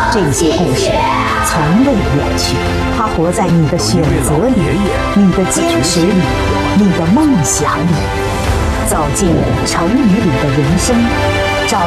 这些故事从未远去，它活在你的选择里，你的坚持里，你的梦想里。走进成语里的人生。